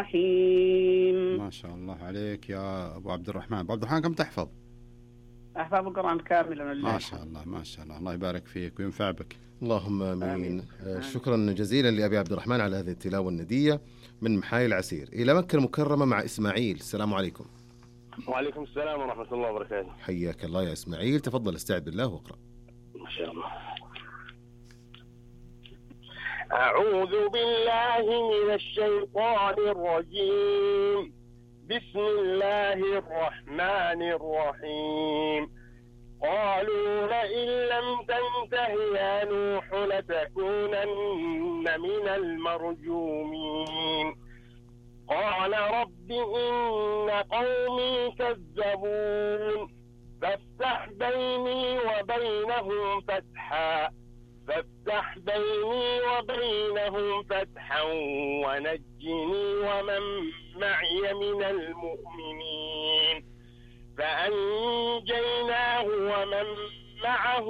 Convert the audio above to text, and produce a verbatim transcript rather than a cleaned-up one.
الرحيم. ما شاء الله عليك يا أبو عبد الرحمن. أبو عبد الرحمن كم تحفظ؟ أحفظ القرآن كاملا ما شاء الله ما شاء الله، الله يبارك فيك وينفع بك. اللهم آمين, آمين. آه شكرا جزيلا لأبي عبد الرحمن على هذه التلاوة الندية من محاي العسير. إلى مكة المكرمة مع إسماعيل. السلام عليكم. وعليكم السلام ورحمة الله وبركاته. حياك الله يا إسماعيل، تفضل استعد بالله واقرأ. ما شاء الله. أعوذ بالله من الشيطان الرجيم. بسم الله الرحمن الرحيم. قالوا لئن لم تنته يا نوح لتكونن من المرجومين. قال رب إن قومي كذبون فافتح بيني وبينهم فتحا فافتح بيني وبينهم فتحا ونجني ومن معي من المؤمنين. فأنجيناه ومن معه